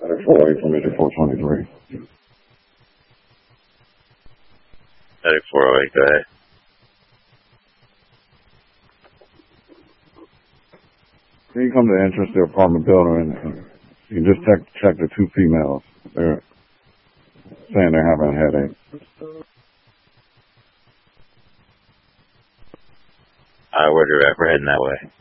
Medic 408 from Medic 423. Medic 408, go ahead. Can you come to the entrance to the apartment building and you can just check the two females. They're saying they're having a headache. Alright, we're heading that way.